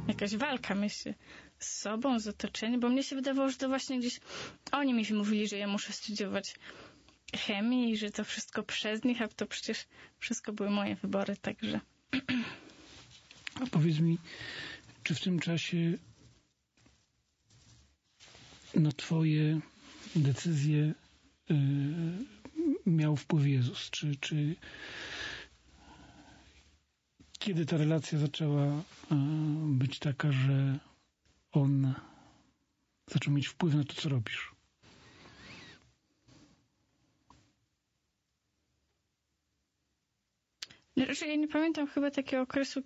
jakaś walka, myślę, z sobą, z otoczeniem, bo mnie się wydawało, że to właśnie gdzieś oni mi mówili, że ja muszę studiować chemię i że to wszystko przez nich, a to przecież wszystko były moje wybory, także... A powiedz mi, czy w tym czasie na twoje decyzje miał wpływ Jezus? Czy kiedy ta relacja zaczęła być taka, że On zaczął mieć wpływ na to, co robisz? Ja nie pamiętam chyba takiego okresu,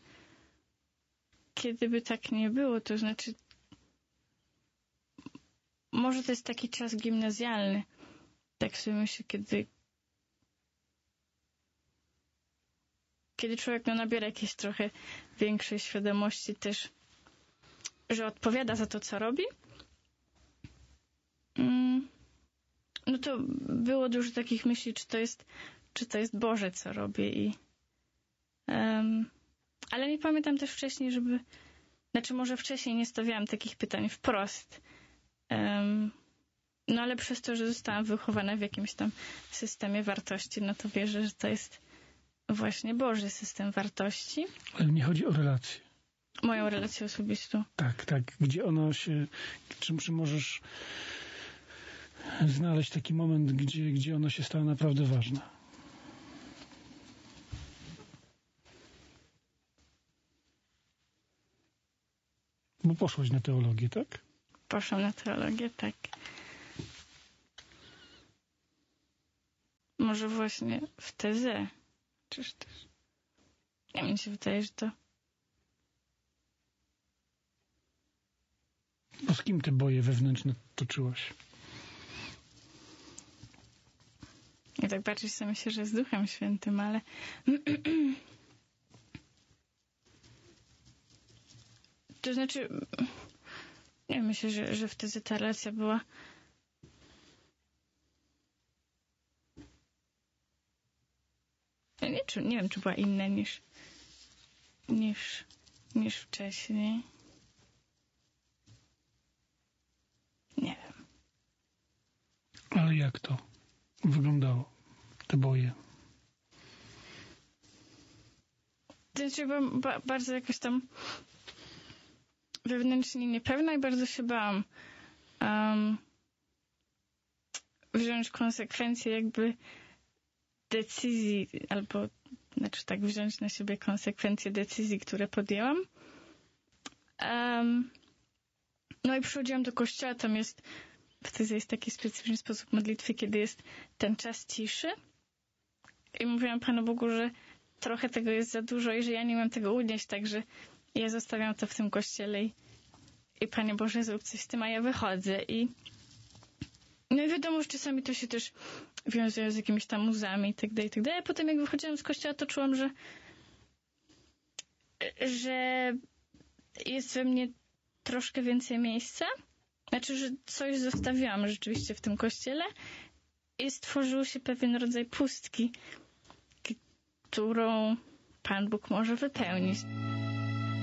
kiedy by tak nie było. To znaczy, może to jest taki czas gimnazjalny. Tak sobie myślę, kiedy człowiek nabiera jakiejś trochę większej świadomości też, że odpowiada za to, co robi. No to było dużo takich myśli, czy to jest Boże, co robię. Ale nie pamiętam też wcześniej, może wcześniej nie stawiałam takich pytań wprost. No ale przez to, że zostałam wychowana w jakimś tam systemie wartości, no to wierzę, że to jest właśnie Boży system wartości. Ale nie chodzi o relację. Moją relację osobistą. Tak. Gdzie ona się... Czy możesz znaleźć taki moment, gdzie ona się stała naprawdę ważna? Bo poszłaś na teologię, tak? Poszłam na teologię, tak. Może właśnie w tezę. Czyż też? Ja mi się wydaje, że to... Bo z kim te boje wewnętrzne toczyłaś? Ja tak bardziej sobie myślę, że z Duchem Świętym, ale... To znaczy... Ja myślę, że wtedy ta relacja była... Ja nie wiem, czy była inna niż wcześniej. Nie wiem. Ale jak to wyglądało? Te boje? To znaczy, byłam bardzo jakoś tam wewnętrznie niepewna i bardzo się bałam wziąć konsekwencje jakby decyzji, albo wziąć na siebie konsekwencje decyzji, które podjęłam. No i przychodziłam do kościoła, wtedy jest taki specyficzny sposób modlitwy, kiedy jest ten czas ciszy i mówiłam Panu Bogu, że trochę tego jest za dużo i że ja nie mam tego unieść, także ja zostawiam to w tym kościele i Panie Boże, zrób coś z tym, a ja wychodzę no i wiadomo, że czasami to się też wiązuje z jakimiś tam łzami i tak dalej. A potem jak wychodziłam z kościoła, to czułam, że jest we mnie troszkę więcej miejsca. Znaczy, że coś zostawiłam rzeczywiście w tym kościele i stworzył się pewien rodzaj pustki, którą Pan Bóg może wypełnić.